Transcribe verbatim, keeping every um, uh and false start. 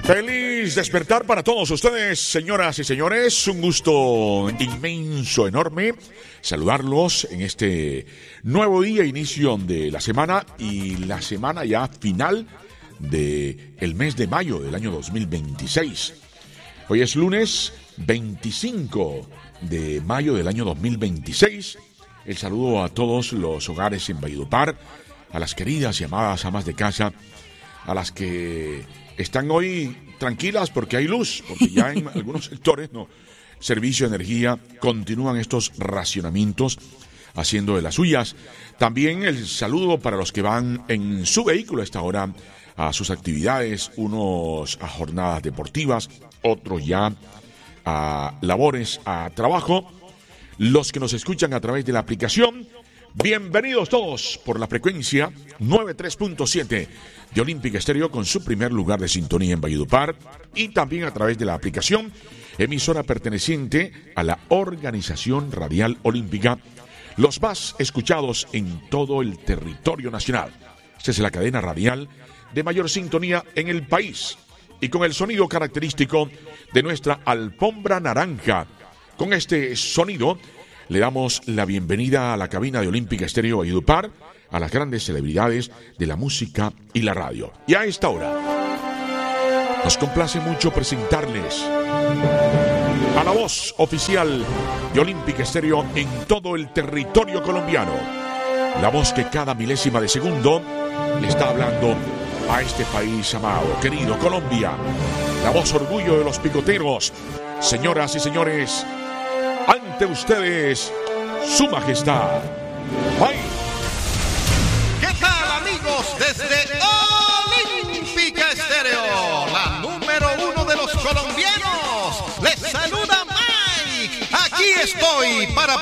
Feliz despertar para todos ustedes, señoras y señores. Un gusto inmenso, enorme, saludarlos en este nuevo día, inicio de la semana y la semana ya final del mes de mayo del año dos mil veintiséis. Hoy es lunes veinticinco de mayo del año dos mil veintiséis. El saludo a todos los hogares en Valledupar, a las queridas y amadas amas de casa, a las que están hoy tranquilas porque hay luz, porque ya en algunos sectores, no, servicio de energía, continúan estos racionamientos haciendo de las suyas. También el saludo para los que van en su vehículo a esta hora a sus actividades, unos a jornadas deportivas, otros ya a labores, a trabajo. Los que nos escuchan a través de la aplicación, bienvenidos todos por la frecuencia noventa y tres punto siete de Olímpica Estéreo con su primer lugar de sintonía en Valledupar y también a través de la aplicación, emisora perteneciente a la Organización Radial Olímpica, los más escuchados en todo el territorio nacional. Esta es la cadena radial de mayor sintonía en el país y con el sonido característico de nuestra alfombra naranja. Con este sonido le damos la bienvenida a la cabina de Olímpica Estéreo Valledupar, a las grandes celebridades de la música y la radio. Y a esta hora nos complace mucho presentarles a la voz oficial de Olímpica Estéreo en todo el territorio colombiano. La voz que cada milésima de segundo le está hablando a este país amado, querido Colombia. La voz orgullo de los picoteros. Señoras y señores, ante ustedes, su majestad. ¡Ay! ¿Qué tal, amigos? Desde Olímpica Estéreo, la número uno de los colombianos, les saluda Mike. Aquí estoy para